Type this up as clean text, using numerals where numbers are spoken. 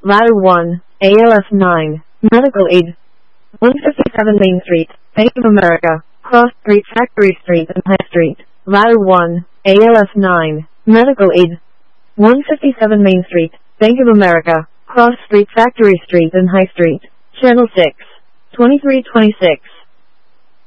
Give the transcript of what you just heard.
Ladder 1, ALF 9, Medical Aid. 157 Main Street, Bank of America, Cross Street, Factory Street and High Street. Ladder 1, ALF 9, Medical Aid. 157 Main Street, Bank of America, Cross Street, Factory Street and High Street. Channel 6, 2326.